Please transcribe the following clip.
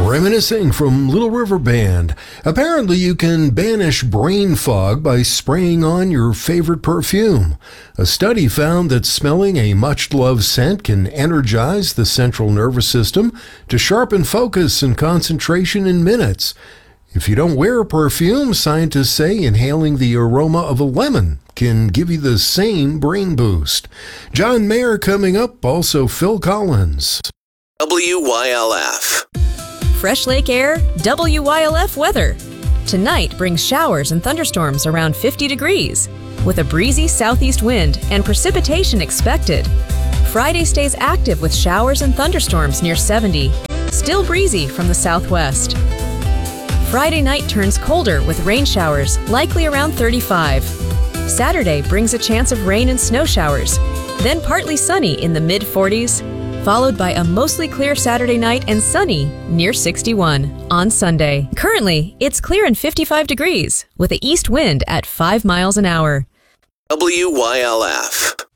Reminiscing from Little River Band. Apparently you can banish brain fog by spraying on your favorite perfume. A study found that smelling a much-loved scent can energize the central nervous system to sharpen focus and concentration in minutes. If you don't wear a perfume, scientists say inhaling the aroma of a lemon can give you the same brain boost. John Mayer coming up, also Phil Collins. WYLF. Fresh Lake Air, WYLF weather. Tonight brings showers and thunderstorms around 50 degrees, with a breezy southeast wind and precipitation expected. Friday stays active with showers and thunderstorms near 70, still breezy from the southwest. Friday night turns colder with rain showers, likely around 35. Saturday brings a chance of rain and snow showers, then partly sunny in the mid-40s, followed by a mostly clear Saturday night and sunny near 61 on Sunday. Currently, it's clear and 55 degrees with an east wind at 5 miles an hour. WYLF.